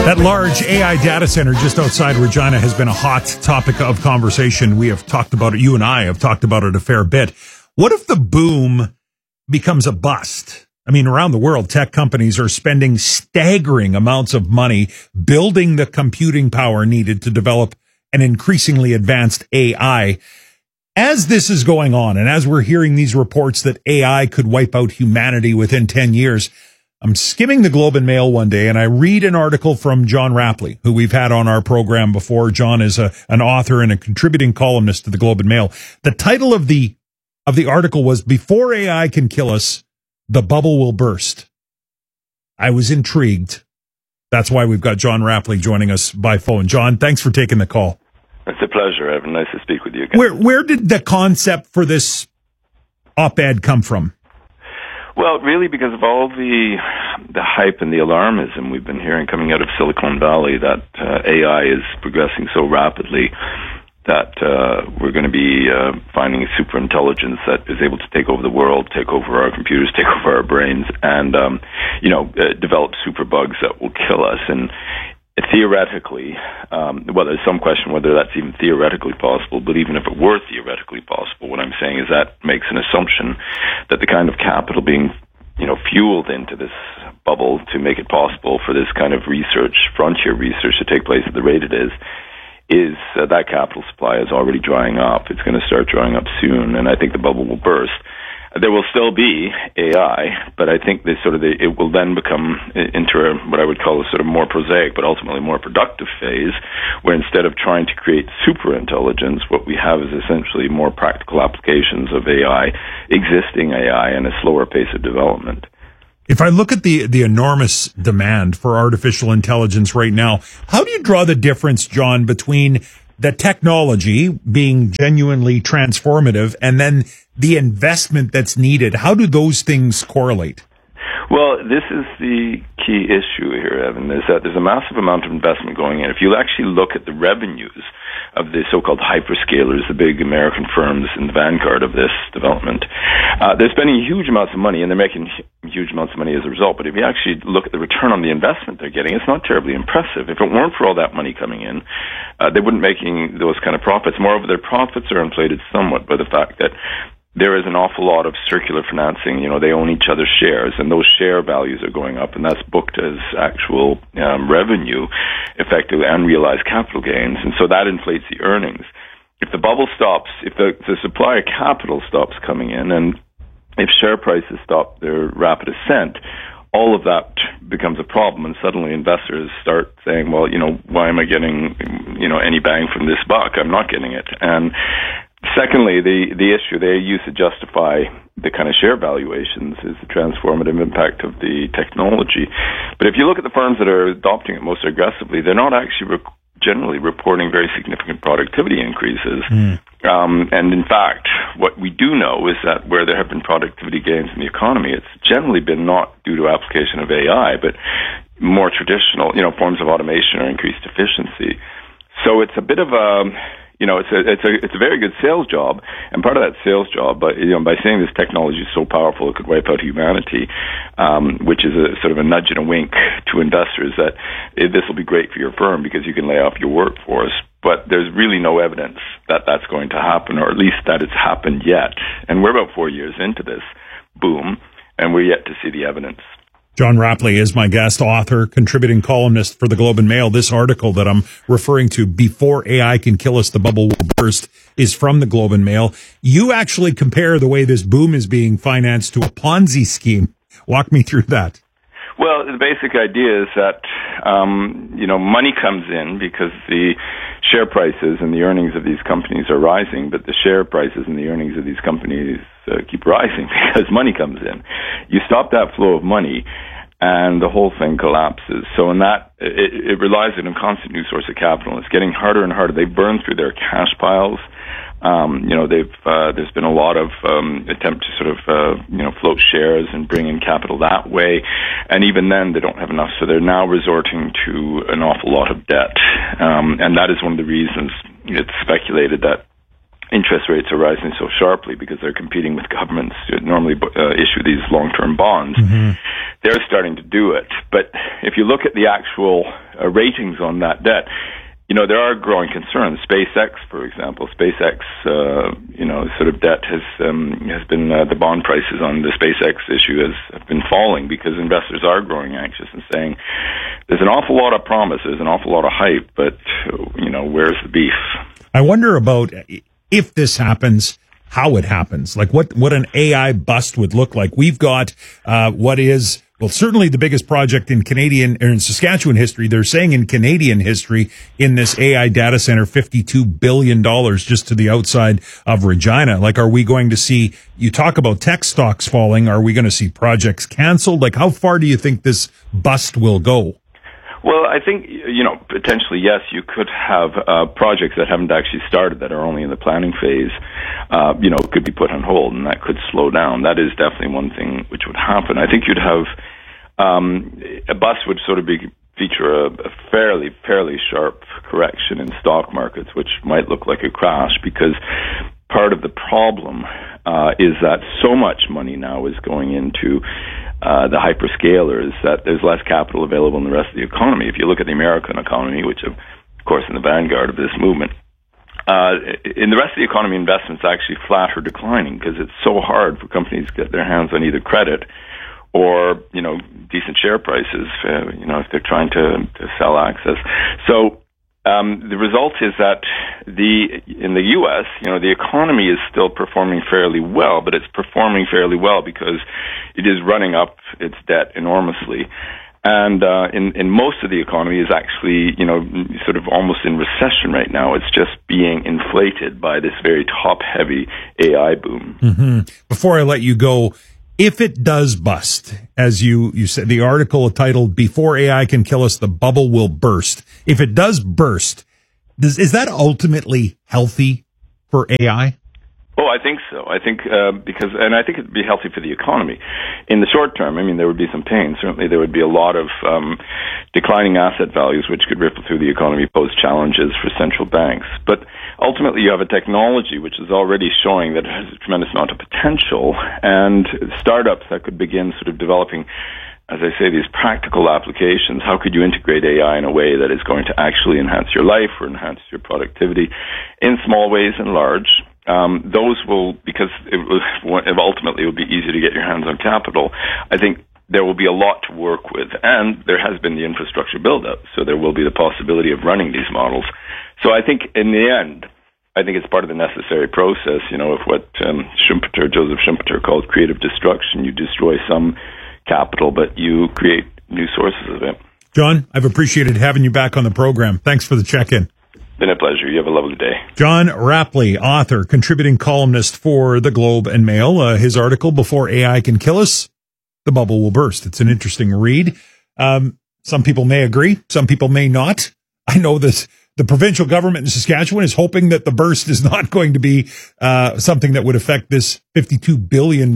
That large AI data center just outside Regina has been a hot topic of conversation. We have talked about it. You and I have talked about it a fair bit. What if the boom becomes a bust? I mean, around the world, tech companies are spending staggering amounts of money building the computing power needed to develop an increasingly advanced AI. As this is going on, and as we're hearing these reports that AI could wipe out humanity within 10 years, I'm skimming the Globe and Mail one day, and I read an article from John Rapley, who we've had on our program before. John is an author and a contributing columnist to the Globe and Mail. The title of the article was, "Before AI Can Kill Us, the Bubble Will Burst." I was intrigued. That's why we've got John Rapley joining us by phone. John, thanks for taking the call. It's a pleasure, Evan. Nice to speak with you again. Where did the concept for this op-ed come from? Well, really because of all the hype and the alarmism we've been hearing coming out of Silicon Valley that AI is progressing so rapidly that we're going to be finding a super intelligence that is able to take over the world, take over our computers, take over our brains, and develop super bugs that will kill us. And theoretically, well, there's some question whether that's even theoretically possible, but even if it were theoretically possible, what I'm saying is that makes an assumption that the kind of capital being, fueled into this bubble to make it possible for this kind of research, frontier research, to take place at the rate it is that capital supply is already drying up. It's going to start drying up soon, and I think the bubble will burst. There will still be AI, but I think it will then become into what I would call a sort of more prosaic, but ultimately more productive phase, where instead of trying to create super intelligence, what we have is essentially more practical applications of AI, existing AI, and a slower pace of development. If I look at the enormous demand for artificial intelligence right now, how do you draw the difference, John, between the technology being genuinely transformative and then the investment that's needed? How do those things correlate? Well, this is the key issue here, Evan, is that there's a massive amount of investment going in. If you actually look at the revenues of the so-called hyperscalers, the big American firms in the vanguard of this development, they're spending huge amounts of money, and they're making huge amounts of money as a result. But if you actually look at the return on the investment they're getting, it's not terribly impressive. If it weren't for all that money coming in, they wouldn't making those kind of profits. Moreover, their profits are inflated somewhat by the fact that there is an awful lot of circular financing. They own each other's shares, and those share values are going up, and that's booked as actual revenue, effectively, and realized capital gains, and so that inflates the earnings. If the bubble stops, if the supply of capital stops coming in, and if share prices stop their rapid ascent, all of that becomes a problem, and suddenly investors start saying, well, why am I getting, any bang from this buck? I'm not getting it. And secondly, the issue they use to justify the kind of share valuations is the transformative impact of the technology. But if you look at the firms that are adopting it most aggressively, they're not actually generally reporting very significant productivity increases. And in fact, what we do know is that where there have been productivity gains in the economy, it's generally been not due to application of AI, but more traditional, forms of automation or increased efficiency. So it's a bit of a it's a very good sales job, and part of that sales job, by saying this technology is so powerful it could wipe out humanity, which is a sort of a nudge and a wink to investors that this will be great for your firm because you can lay off your workforce. But there's really no evidence that that's going to happen, or at least that it's happened yet. And we're about 4 years into this boom, and we're yet to see the evidence. John Rapley is my guest, author, contributing columnist for the Globe and Mail. This article that I'm referring to, "Before AI Can Kill Us, the Bubble Will Burst," is from the Globe and Mail. You actually compare the way this boom is being financed to a Ponzi scheme. Walk me through that. Well, the basic idea is that, money comes in because the share prices and the earnings of these companies are rising, but the share prices and the earnings of these companies keep rising because money comes in. You stop that flow of money, and the whole thing collapses. So in that, it relies on a constant new source of capital. It's getting harder and harder. They burn through their cash piles. There's been a lot of attempt to sort of float shares and bring in capital that way, and even then they don't have enough. So they're now resorting to an awful lot of debt, and that is one of the reasons it's speculated that interest rates are rising so sharply because they're competing with governments who normally issue these long-term bonds. Mm-hmm. They're starting to do it. But if you look at the actual ratings on that debt, there are growing concerns. SpaceX, for example, sort of debt has been the bond prices on the SpaceX issue have been falling because investors are growing anxious and saying there's an awful lot of promise, there's an awful lot of hype, but where's the beef? I wonder about if this happens, how it happens, like what an AI bust would look like. We've got certainly the biggest project in Saskatchewan history. They're saying in Canadian history in this AI data center, $52 billion just to the outside of Regina. Like, are we going to see, you talk about tech stocks falling, are we going to see projects canceled? Like, how far do you think this bust will go? Well, I think, potentially, yes, you could have projects that haven't actually started, that are only in the planning phase, could be put on hold, and that could slow down. That is definitely one thing which would happen. I think you'd have a bust would sort of feature a fairly sharp correction in stock markets, which might look like a crash, because part of the problem is that so much money now is going into the hyperscalers that there's less capital available in the rest of the economy. If you look at the American economy, which of course in the vanguard of this movement, in the rest of the economy, investments actually flat or declining because it's so hard for companies to get their hands on either credit or decent share prices, if they're trying to sell access. So the result is that in the U.S., the economy is still performing fairly well, but it's performing fairly well because it is running up its debt enormously. And in most of the economy is actually, sort of almost in recession right now. It's just being inflated by this very top-heavy AI boom. Mm-hmm. Before I let you go, if it does bust, as you said, the article titled "Before AI Can Kill Us, the Bubble Will Burst." If it does burst, is that ultimately healthy for AI? Oh, I think so. I think and I think it'd be healthy for the economy. In the short term, there would be some pain. Certainly, there would be a lot of declining asset values, which could ripple through the economy, pose challenges for central banks. But ultimately, you have a technology which is already showing that it has a tremendous amount of potential, and startups that could begin sort of developing, as I say, these practical applications. How could you integrate AI in a way that is going to actually enhance your life or enhance your productivity in small ways and large? Those will, because ultimately it will be easy to get your hands on capital. I think there will be a lot to work with, and there has been the infrastructure build-up, so there will be the possibility of running these models. So I think in the end, I think it's part of the necessary process, of what Joseph Schumpeter called creative destruction. You destroy some capital, but you create new sources of it. John, I've appreciated having you back on the program. Thanks for the check-in. Been a pleasure. You have a lovely day. John Rapley, author, contributing columnist for The Globe and Mail. His article, "Before AI Can Kill Us, the Bubble Will Burst." It's an interesting read. Some people may agree. Some people may not. I know that the provincial government in Saskatchewan is hoping that the burst is not going to be something that would affect this $52 billion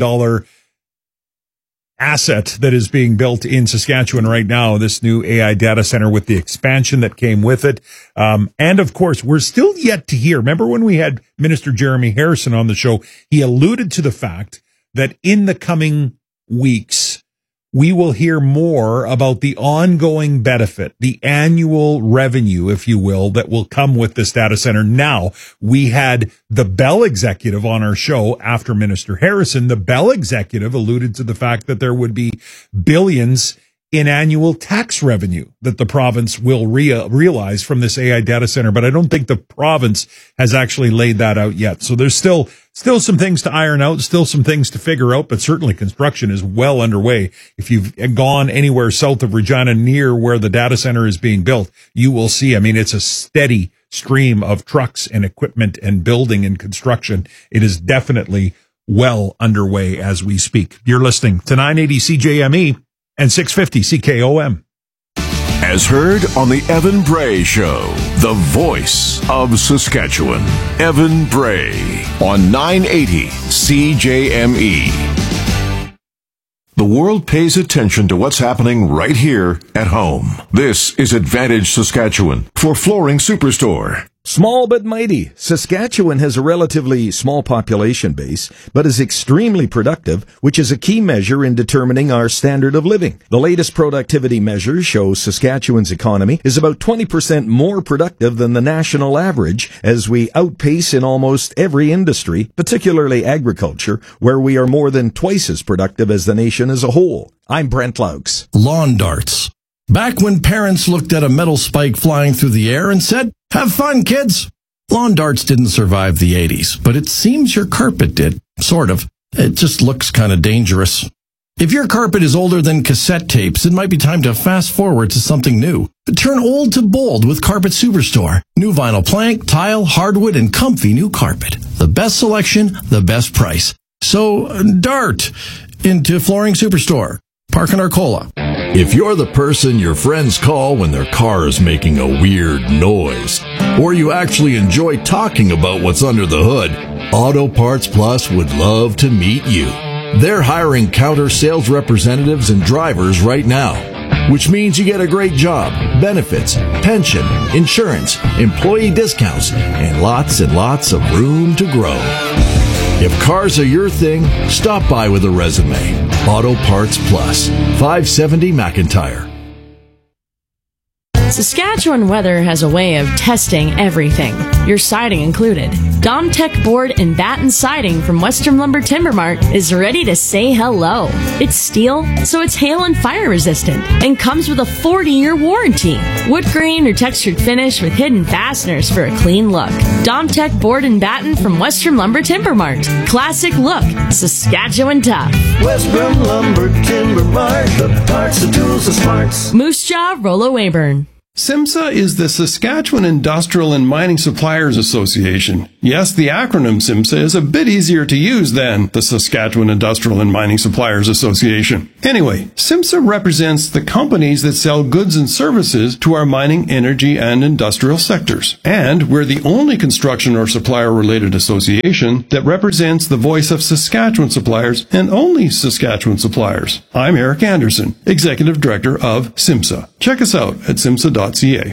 asset that is being built in Saskatchewan right now, this new AI data center with the expansion that came with it. And of course, we're still yet to hear. Remember when we had Minister Jeremy Harrison on the show, he alluded to the fact that in the coming weeks, we will hear more about the ongoing benefit, the annual revenue, if you will, that will come with this data center. Now, we had the Bell executive on our show after Minister Harrison. The Bell executive alluded to the fact that there would be billions in annual tax revenue that the province will realize from this AI data center. But I don't think the province has actually laid that out yet. So there's still some things to iron out, still some things to figure out, but certainly construction is well underway. If you've gone anywhere south of Regina near where the data center is being built, you will see, it's a steady stream of trucks and equipment and building and construction. It is definitely well underway as we speak. You're listening to 980 CJME and 650 CKOM. As heard on the Evan Bray Show, the voice of Saskatchewan. Evan Bray on 980 CJME. The world pays attention to what's happening right here at home. This is Advantage Saskatchewan for Flooring Superstore. Small but mighty, Saskatchewan has a relatively small population base, but is extremely productive, which is a key measure in determining our standard of living. The latest productivity measures show Saskatchewan's economy is about 20% more productive than the national average, as we outpace in almost every industry, particularly agriculture, where we are more than twice as productive as the nation as a whole. I'm Brent Laux. Lawn darts. Back when parents looked at a metal spike flying through the air and said, "Have fun, kids." Lawn darts didn't survive the 80s, but it seems your carpet did. Sort of. It just looks kind of dangerous. If your carpet is older than cassette tapes, it might be time to fast forward to something new. Turn old to bold with Carpet Superstore. New vinyl plank, tile, hardwood, and comfy new carpet. The best selection, the best price. So, dart into Flooring Superstore. Park in Arcola. If you're the person your friends call when their car is making a weird noise, or you actually enjoy talking about what's under the hood, Auto Parts Plus would love to meet you. They're hiring counter sales representatives and drivers right now, which means you get a great job, benefits, pension, insurance, employee discounts, and lots of room to grow. If cars are your thing, stop by with a resume. Auto Parts Plus, 570 McIntyre. Saskatchewan Weather has a way of testing everything, your siding included. Domtech Board and Batten Siding from Western Lumber Timber Mart is ready to say hello. It's steel, so it's hail and fire resistant, and comes with a 40-year warranty. Wood grain or textured finish with hidden fasteners for a clean look. Domtech Board and Batten from Western Lumber Timber Mart. Classic look, Saskatchewan tough. Western Lumber Timber Mart, the parts, the tools, the smarts. Moose Jaw, Rollo Weyburn. SIMSA is the Saskatchewan Industrial and Mining Suppliers Association. Yes, the acronym SIMSA is a bit easier to use than the Saskatchewan Industrial and Mining Suppliers Association. Anyway, SIMSA represents the companies that sell goods and services to our mining, energy, and industrial sectors. And we're the only construction or supplier-related association that represents the voice of Saskatchewan suppliers and only Saskatchewan suppliers. I'm Eric Anderson, Executive Director of SIMSA. Check us out at simsa.ca.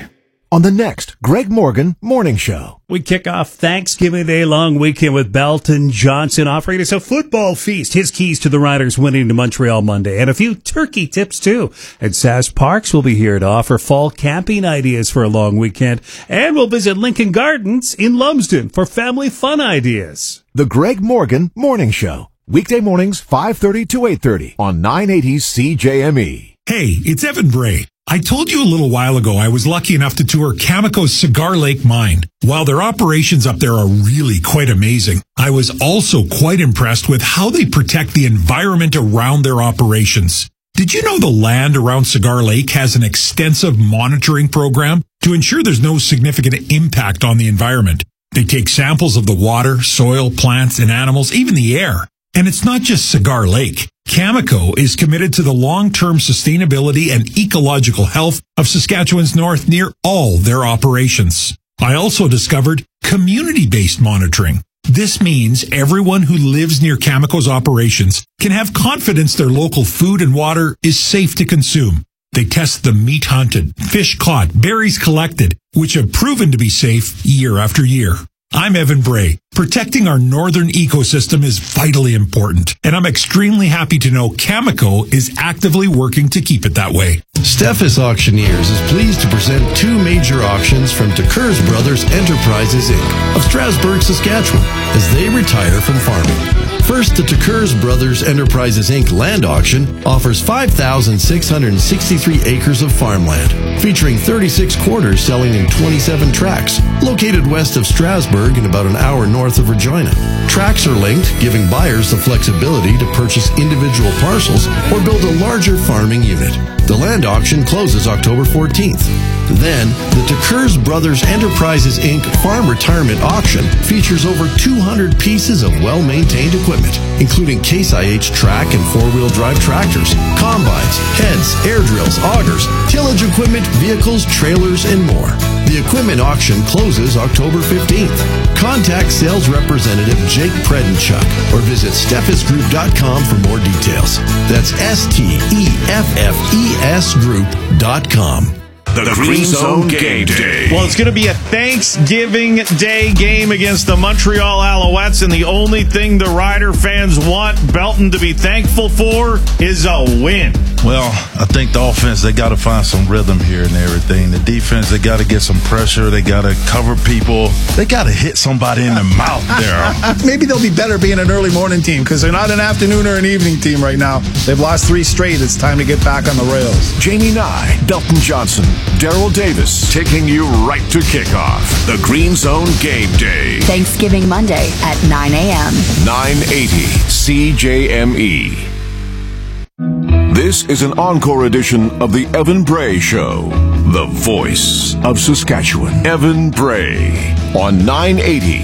On the next Greg Morgan Morning Show. We kick off Thanksgiving Day long weekend with Belton Johnson offering us a football feast. His keys to the Riders winning to Montreal Monday. And a few turkey tips, too. And Sask Parks will be here to offer fall camping ideas for a long weekend. And we'll visit Lincoln Gardens in Lumsden for family fun ideas. The Greg Morgan Morning Show. Weekday mornings, 5:30 to 8:30 on 980 CJME. Hey, it's Evan Bray. I told you a little while ago I was lucky enough to tour Cameco's Cigar Lake mine. While their operations up there are really quite amazing, I was also quite impressed with how they protect the environment around their operations. Did you know the land around Cigar Lake has an extensive monitoring program to ensure there's no significant impact on the environment? They take samples of the water, soil, plants, and animals, even the air. And it's not just Cigar Lake. Cameco is committed to the long-term sustainability and ecological health of Saskatchewan's north near all their operations. I also discovered community-based monitoring. This means everyone who lives near Cameco's operations can have confidence their local food and water is safe to consume. They test the meat hunted, fish caught, berries collected, which have proven to be safe year after year. I'm Evan Bray. Protecting our northern ecosystem is vitally important, and I'm extremely happy to know Cameco is actively working to keep it that way. Steffes Auctioneers is pleased to present two major auctions from Tekers Brothers Enterprises, Inc. of Strasbourg, Saskatchewan, as they retire from farming. First, the Tekers Brothers Enterprises, Inc. land auction offers 5,663 acres of farmland, featuring 36 quarters selling in 27 tracts, located west of Strasbourg and about an hour north of Regina. Tracts are linked, giving buyers the flexibility to purchase individual parcels or build a larger farming unit. The land auction closes October 14th. Then, the Tekers Brothers Enterprises, Inc. Farm Retirement Auction features over 200 pieces of well-maintained equipment, including Case IH track and four-wheel drive tractors, combines, heads, air drills, augers, tillage equipment, vehicles, trailers, and more. The equipment auction closes October 15th. Contact sales representative Jake Predenchuk or visit steffesgroup.com for more details. That's STEFFES Group.com. The Green Zone Game Day. Well, it's going to be a Thanksgiving Day game against the Montreal Alouettes, and the only thing the Rider fans want Belton to be thankful for is a win. Well, I think the offense, they got to find some rhythm here and everything. The defense, they got to get some pressure. They got to cover people. They got to hit somebody in the mouth there. Maybe they'll be better being an early morning team because they're not an afternoon or an evening team right now. They've lost 3 straight. It's time to get back on the rails. Jamie Nye, Belton Johnson, Daryl Davis, taking you right to kickoff. The Green Zone Game Day. Thanksgiving Monday at 9 a.m. 980 CJME. This is an encore edition of the Evan Bray Show. The voice of Saskatchewan. Evan Bray on 980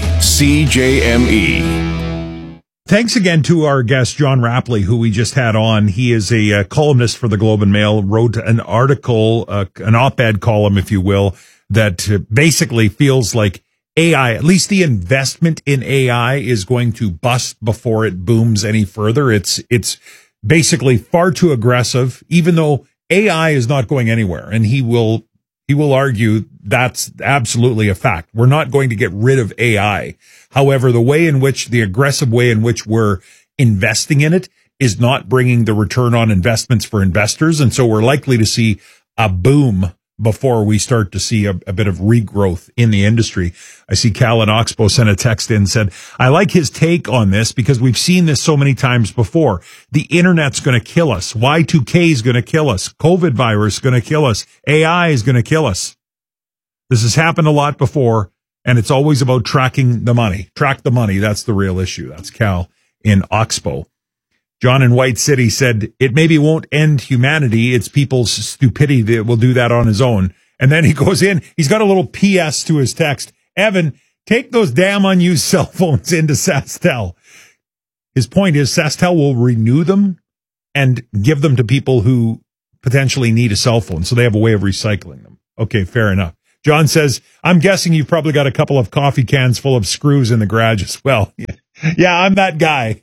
CJME. Thanks again to our guest, John Rapley, who we just had on. He is a columnist for the Globe and Mail, wrote an article, an op-ed column, if you will, that basically feels like AI, at least the investment in AI, is going to bust before it booms any further. It's basically far too aggressive, even though AI is not going anywhere. And he will argue that's absolutely a fact. We're not going to get rid of AI. However, the aggressive way in which we're investing in it is not bringing the return on investments for investors. And so we're likely to see a boom before we start to see a bit of regrowth in the industry. I see Cal in Oxbow sent a text in and said, I like his take on this because we've seen this so many times before. The internet's going to kill us. Y2K is going to kill us. COVID virus is going to kill us. AI is going to kill us. This has happened a lot before, and it's always about tracking the money. Track the money. That's the real issue. That's Cal in Oxbow. John in White City said, it maybe won't end humanity. It's people's stupidity that will do that on his own. And then he goes in, he's got a little PS to his text. Evan, take those damn unused cell phones into SaskTel. His point is SaskTel will renew them and give them to people who potentially need a cell phone. So they have a way of recycling them. Okay, fair enough. John says, I'm guessing you've probably got a couple of coffee cans full of screws in the garage as well. Yeah, I'm that guy.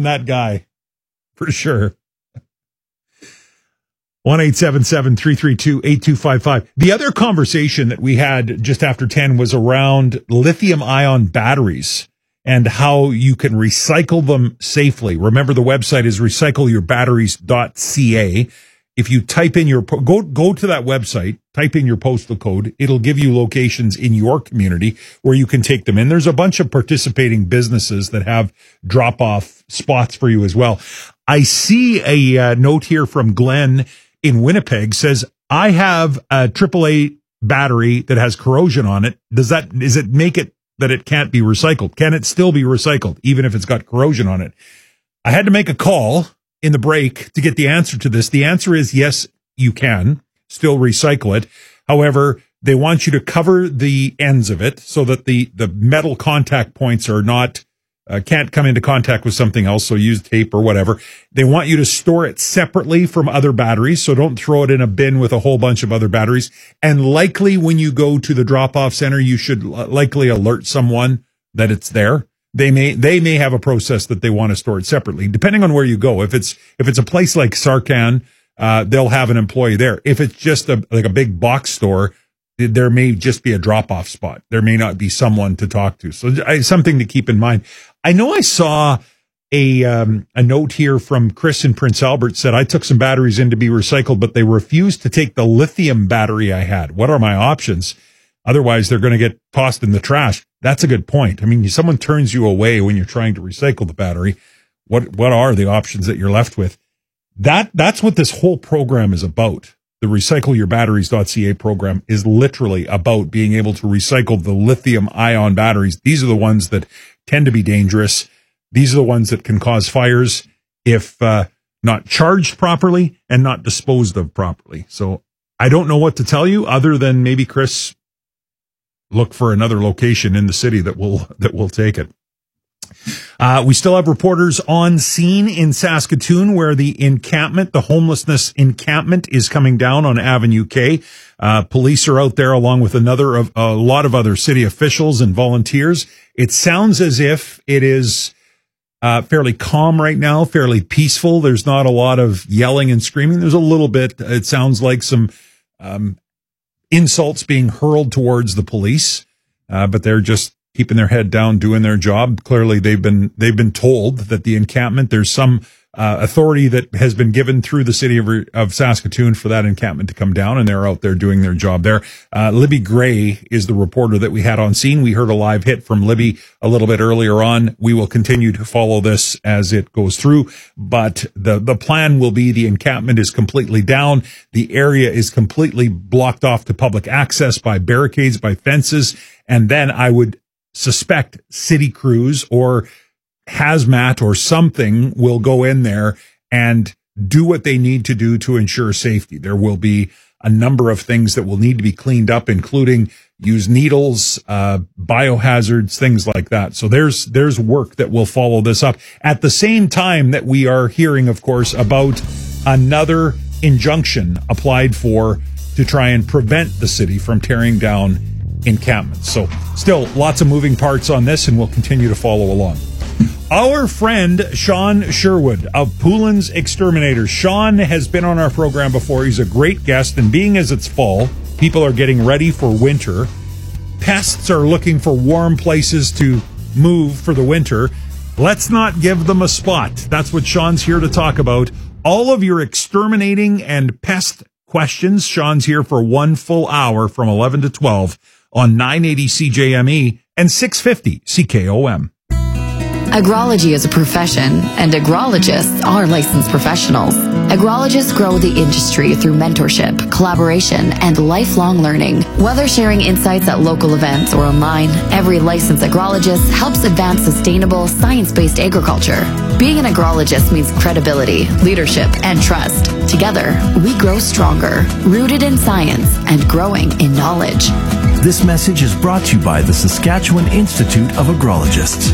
For sure. 1-877-332-8255. The other conversation that we had just after 10 was around lithium-ion batteries and how you can recycle them safely. Remember, the website is recycleyourbatteries.ca. If you type in go to that website, type in your postal code, it'll give you locations in your community where you can take them in. There's a bunch of participating businesses that have drop-off spots for you as well. I see a note here from Glenn in Winnipeg says, I have a AAA battery that has corrosion on it. Does it make it that it can't be recycled? Can it still be recycled even if it's got corrosion on it? I had to make a call in the break to get the answer to this. The answer is yes, you can still recycle it. However, they want you to cover the ends of it so that the metal contact points are not, can't come into contact with something else. So use tape or whatever. They want you to store it separately from other batteries. So don't throw it in a bin with a whole bunch of other batteries. And likely when you go to the drop-off center, you should likely alert someone that it's there. They may have a process that they want to store it separately, depending on where you go. If it's a place like Sarcan, they'll have an employee there. If it's just like a big box store, there may just be a drop-off spot. There may not be someone to talk to. So something to keep in mind. I know I saw a note here from Chris in Prince Albert said, I took some batteries in to be recycled, but they refused to take the lithium battery I had. What are my options? Otherwise, they're going to get tossed in the trash. That's a good point. I mean, someone turns you away when you're trying to recycle the battery. What are the options that you're left with? That's what this whole program is about. The recycleyourbatteries.ca program is literally about being able to recycle the lithium-ion batteries. These are the ones that tend to be dangerous. These are the ones that can cause fires if not charged properly and not disposed of properly. So I don't know what to tell you other than maybe, Chris, look for another location in the city that will take it. We still have reporters on scene in Saskatoon where the homelessness encampment is coming down on Avenue K. Police are out there along with a lot of other city officials and volunteers. It sounds as if it is fairly calm right now, fairly peaceful. There's not a lot of yelling and screaming. There's a little bit. It sounds like some insults being hurled towards the police, but they're just keeping their head down, doing their job. Clearly, they've been told that the encampment, there's some authority that has been given through the city of Saskatoon for that encampment to come down, and they're out there doing their job there. Libby Gray is the reporter that we had on scene. We heard a live hit from Libby a little bit earlier on. We will continue to follow this as it goes through, but the plan will be the encampment is completely down. The area is completely blocked off to public access by barricades, by fences, and then I would suspect city crews or hazmat or something will go in there and do what they need to do to ensure safety. There will be a number of things that will need to be cleaned up, including use needles, biohazards, things like that. So there's work that will follow this up at the same time that we are hearing, of course, about another injunction applied for to try and prevent the city from tearing down encampments. So still lots of moving parts on this, and we'll continue to follow along. Our friend Sean Sherwood of Poulin's Exterminators. Sean has been on our program before. He's a great guest, and being as it's fall, people are getting ready for winter. Pests are looking for warm places to move for the winter. Let's not give them a spot. That's what Sean's here to talk about. All of your exterminating and pest questions. Sean's here for 1 full hour from 11 to 12 on 980 CJME and 650 CKOM. Agrology is a profession, and agrologists are licensed professionals. Agrologists grow the industry through mentorship, collaboration, and lifelong learning. Whether sharing insights at local events or online, every licensed agrologist helps advance sustainable, science-based agriculture. Being an agrologist means credibility, leadership, and trust. Together, we grow stronger, rooted in science and growing in knowledge. This message is brought to you by the Saskatchewan Institute of Agrologists.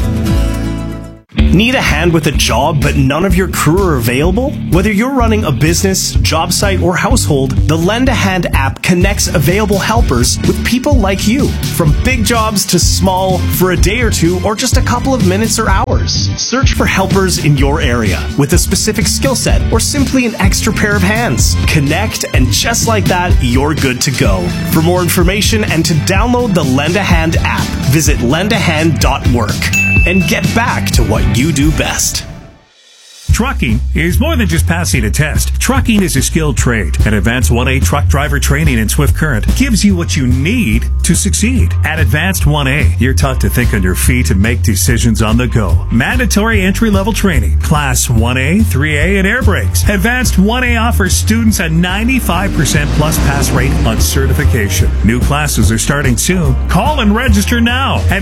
Need a hand with a job, but none of your crew are available? Whether you're running a business, job site, or household, the Lend a Hand app connects available helpers with people like you. From big jobs to small, for a day or two, or just a couple of minutes or hours. Search for helpers in your area with a specific skill set or simply an extra pair of hands. Connect, and just like that, you're good to go. For more information and to download the Lend a Hand app, visit lendahand.work. And get back to what you do best. Trucking is more than just passing a test. Trucking is a skilled trade, and Advanced 1A truck driver training in Swift Current gives you what you need to succeed. At Advanced 1A, you're taught to think on your feet and make decisions on the go. Mandatory entry-level training, Class 1A, 3A, and air brakes. Advanced 1A offers students a 95% plus pass rate on certification. New classes are starting soon. Call and register now at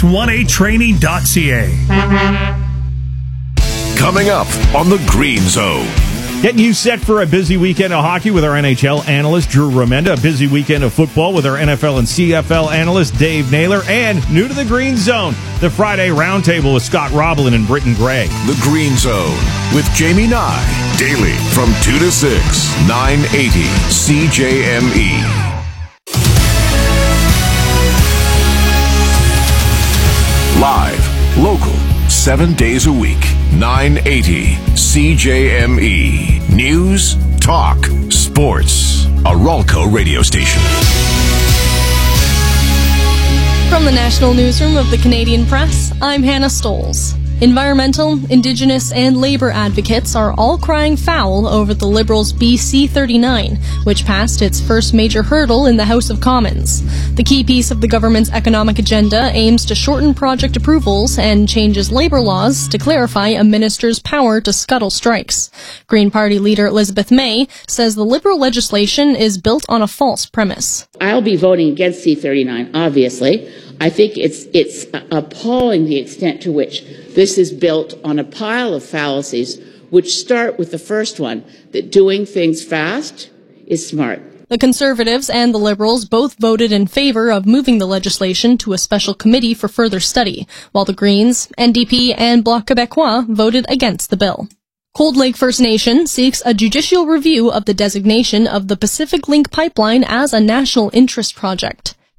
advanced1atraining.ca. Coming up on the Green Zone. Getting you set for a busy weekend of hockey with our NHL analyst, Drew Remenda. A busy weekend of football with our NFL and CFL analyst, Dave Naylor. And new to the Green Zone, the Friday Roundtable with Scott Roblin and Britton Gray. The Green Zone with Jamie Nye. Daily from 2 to 6, 980 CJME. Live, local, 7 days a week. 980 CJME. News, talk, sports. A Ralco radio station. From the National Newsroom of the Canadian Press, I'm Hannah Stoles. Environmental, Indigenous, and Labour advocates are all crying foul over the Liberals' BC 39, which passed its first major hurdle in the House of Commons. The key piece of the government's economic agenda aims to shorten project approvals and changes labour laws to clarify a minister's power to scuttle strikes. Green Party leader Elizabeth May says the Liberal legislation is built on a false premise. I'll be voting against C-39, obviously. I think it's appalling the extent to which this is built on a pile of fallacies, which start with the first one, that doing things fast is smart. The Conservatives and the Liberals both voted in favour of moving the legislation to a special committee for further study, while the Greens, NDP, and Bloc Québécois voted against the bill. Cold Lake First Nation seeks a judicial review of the designation of the Pacific Link pipeline as a national interest project.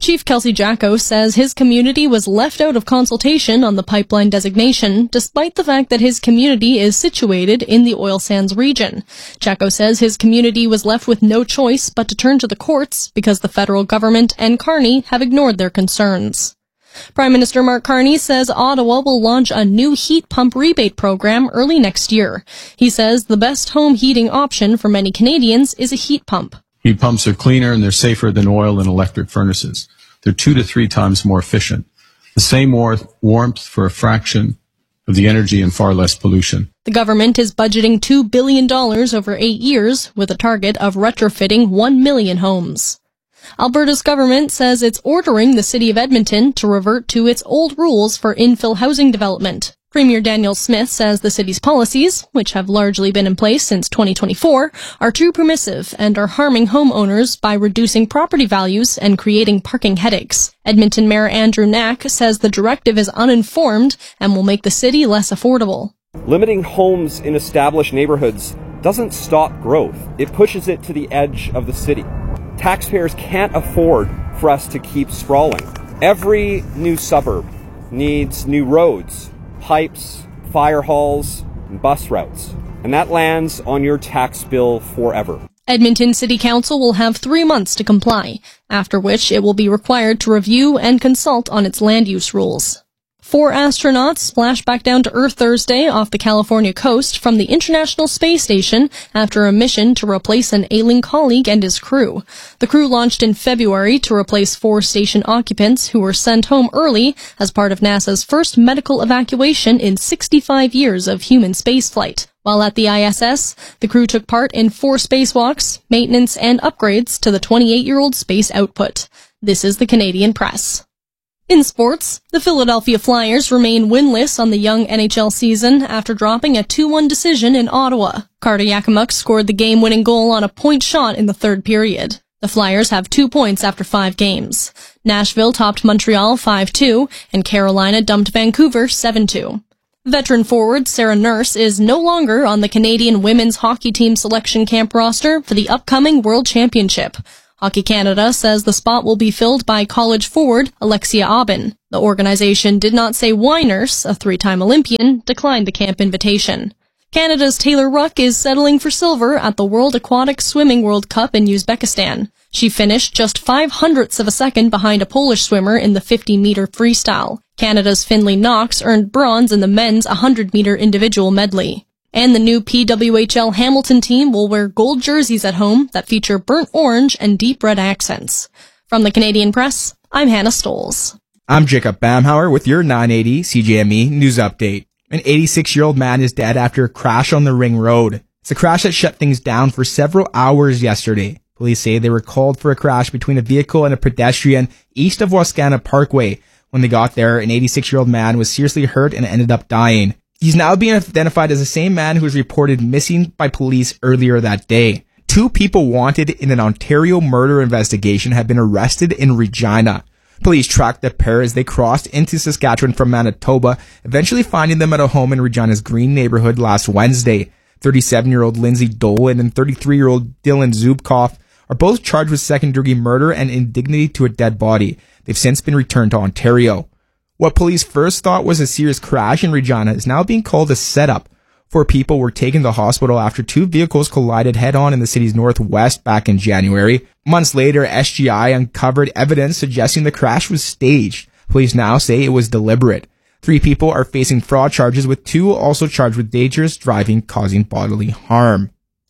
Chief Kelsey Jacko says his community was left out of consultation on the pipeline designation, despite the fact that his community is situated in the oil sands region. Jacko says his community was left with no choice but to turn to the courts because the federal government and Carney have ignored their concerns. Prime Minister Mark Carney says Ottawa will launch a new heat pump rebate program early next year. He says the best home heating option for many Canadians is a heat pump. Heat pumps are cleaner and they're safer than oil and electric furnaces. They're 2 to 3 times more efficient. The same warmth for a fraction of the energy and far less pollution. The government is budgeting $2 billion over 8 years with a target of retrofitting 1 million homes. Alberta's government says it's ordering the city of Edmonton to revert to its old rules for infill housing development. Premier Daniel Smith says the city's policies, which have largely been in place since 2024, are too permissive and are harming homeowners by reducing property values and creating parking headaches. Edmonton Mayor Andrew Knack says the directive is uninformed and will make the city less affordable. Limiting homes in established neighborhoods doesn't stop growth. It pushes it to the edge of the city. Taxpayers can't afford for us to keep sprawling. Every new suburb needs new roads, pipes, fire halls, and bus routes. And that lands on your tax bill forever. Edmonton City Council will have 3 months to comply, after which it will be required to review and consult on its land use rules. 4 astronauts splashed back down to Earth Thursday off the California coast from the International Space Station after a mission to replace an ailing colleague and his crew. The crew launched in February to replace 4 station occupants who were sent home early as part of NASA's first medical evacuation in 65 years of human spaceflight. While at the ISS, the crew took part in 4 spacewalks, maintenance, and upgrades to the 28-year-old space output. This is the Canadian Press. In sports, the Philadelphia Flyers remain winless on the young NHL season after dropping a 2-1 decision in Ottawa. Carter Yakimuk scored the game-winning goal on a point shot in the third period. The Flyers have 2 points after 5 games. Nashville topped Montreal 5-2, and Carolina dumped Vancouver 7-2. Veteran forward Sarah Nurse is no longer on the Canadian women's hockey team selection camp roster for the upcoming World Championship. Hockey Canada says the spot will be filled by college forward Alexia Aubin. The organization did not say why Nurse, a 3-time Olympian, declined the camp invitation. Canada's Taylor Ruck is settling for silver at the World Aquatic Swimming World Cup in Uzbekistan. She finished just 0.05 of a second behind a Polish swimmer in the 50-meter freestyle. Canada's Finlay Knox earned bronze in the men's 100-meter individual medley. And the new PWHL Hamilton team will wear gold jerseys at home that feature burnt orange and deep red accents. From the Canadian Press, I'm Hannah Stoles. I'm Jacob Bamhauer with your 980 CJME News Update. An 86-year-old man is dead after a crash on the Ring Road. It's a crash that shut things down for several hours yesterday. Police say they were called for a crash between a vehicle and a pedestrian east of Wascana Parkway. When they got there, an 86-year-old man was seriously hurt and ended up dying. He's now being identified as the same man who was reported missing by police earlier that day. 2 people wanted in an Ontario murder investigation have been arrested in Regina. Police tracked the pair as they crossed into Saskatchewan from Manitoba, eventually finding them at a home in Regina's Green neighborhood last Wednesday. 37-year-old Lindsay Dolan and 33-year-old Dylan Zubkoff are both charged with second-degree murder and indignity to a dead body. They've since been returned to Ontario. What police first thought was a serious crash in Regina is now being called a setup. 4 people were taken to the hospital after 2 vehicles collided head-on in the city's northwest back in January. Months later, SGI uncovered evidence suggesting the crash was staged. Police now say it was deliberate. 3 people are facing fraud charges, with 2 also charged with dangerous driving causing bodily harm.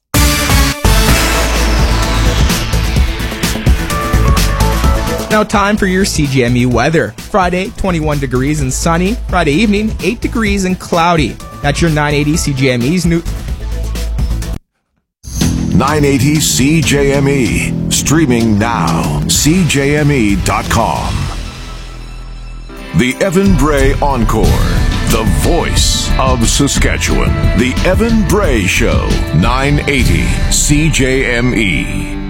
Now time for your CJME weather. Friday, 21 degrees and sunny. Friday evening, 8 degrees and cloudy. That's your 980 CJME's new... 980 CJME. Streaming now. CJME.com. The Evan Bray Encore. The voice of Saskatchewan. The Evan Bray Show. 980 CJME.